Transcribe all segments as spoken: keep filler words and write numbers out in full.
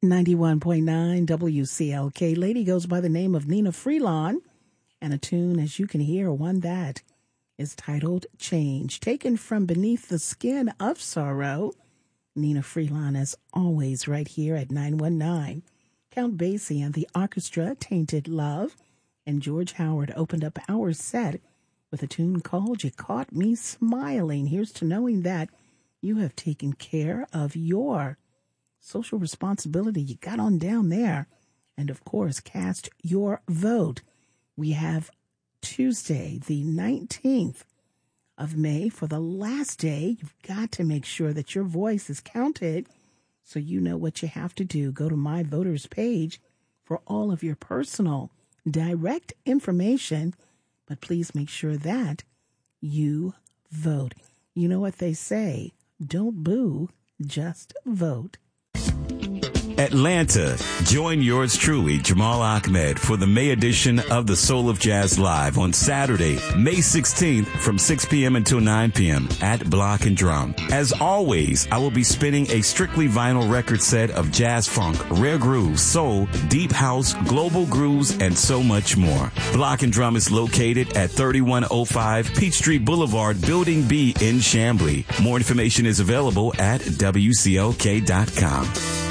ninety-one point nine W C L K. Lady goes by the name of Nina Freelon, and a tune, as you can hear, one that is titled Change, taken from Beneath the Skin of Sorrow. Nina Freelon, as always, right here at nine one nine. Count Basie and the orchestra, Tainted Love, and George Howard opened up our set with a tune called You Caught Me Smiling. Here's to knowing that you have taken care of your social responsibility. You got on down there. And, of course, cast your vote. We have Tuesday, the nineteenth of May, for the last day. You've got to make sure that your voice is counted, so you know what you have to do. Go to My Voters page for all of your personal direct information, but please make sure that you vote. You know what they say, don't boo, just vote. Atlanta, join yours truly, Jamal Ahmed, for the May edition of the Soul of Jazz Live on Saturday, May sixteenth from six p.m. until nine p.m. at Block and Drum. As always, I will be spinning a strictly vinyl record set of jazz funk, rare grooves, soul, deep house, global grooves, and so much more. Block and Drum is located at thirty-one oh five Peachtree Boulevard, Building B in Chamblee. More information is available at W C L K dot com.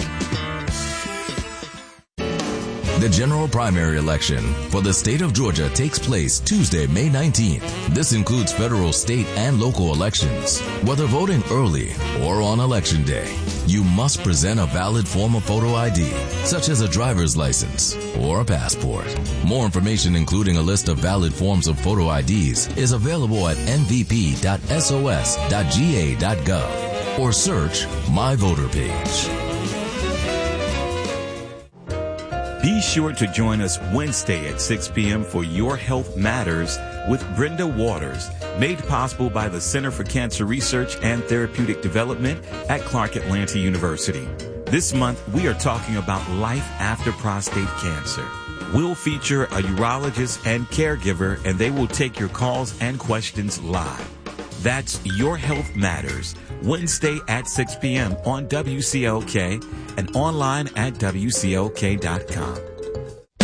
The general primary election for the state of Georgia takes place Tuesday, May nineteenth. This includes federal, state, and local elections. Whether voting early or on election day, you must present a valid form of photo I D, such as a driver's license or a passport. More information, including a list of valid forms of photo I Ds, is available at m v p dot s o s dot g a dot gov or search My Voter page. Be sure to join us Wednesday at six p.m. for Your Health Matters with Brenda Waters, made possible by the Center for Cancer Research and Therapeutic Development at Clark Atlanta University. This month, we are talking about life after prostate cancer. We'll feature a urologist and caregiver, and they will take your calls and questions live. That's Your Health Matters, Wednesday at six p.m. on W C L K and online at W C L K dot com.